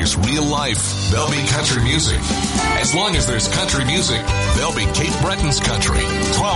there's real life, there'll be country music. As long as there's country music, there'll be Cape Breton's Country. 12